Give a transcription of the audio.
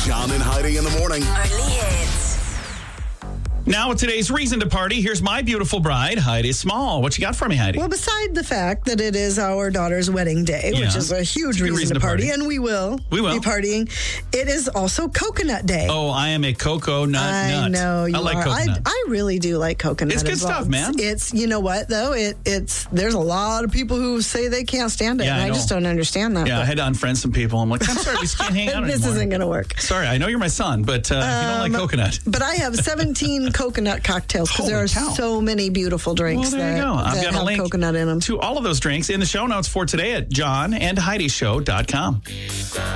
John and Heidi in the morning. Only hits. Now with today's reason to party, here's my beautiful bride, Heidi Small. What you got for me, Heidi? Well, beside the fact that it is our daughter's wedding day, Yeah. which is a huge It's a good reason to party, and we will be partying, it is also Coconut Day. Oh, I am a coconut nut. I know you I like are. coconut. I really do like coconut. It's good as well. stuff, man. It's you know what though it's there's a lot of people who say they can't stand it, Yeah, and I I just know. don't understand that. Yeah, I had to unfriend some people. I'm like, I'm sorry, we just can't hang out This anymore. isn't going to work. Sorry, I know you're my son, but if you don't like coconut. But I have 17 coconut cocktails because there are Holy cow. so many beautiful drinks Well, there you go. I've that got a have link coconut in them. to all of those drinks in the show notes for today at johnandheidishow.com.